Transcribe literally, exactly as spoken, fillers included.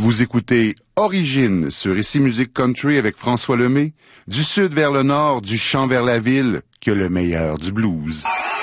Vous écoutez Origine sur Ici Musique Country avec François Lemay. Du sud vers le nord, du chant vers la ville, que le meilleur du blues.